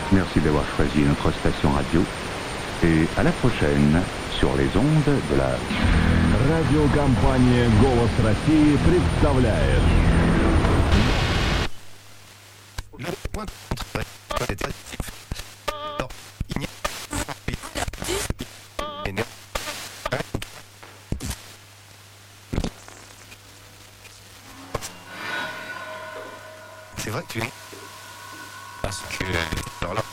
Merci d'avoir choisi notre station radio. Et à la prochaine sur les ondes de la... Радиокомпания «Голос России» представляет. C'est vrai que tu es... Parce que... Alors là...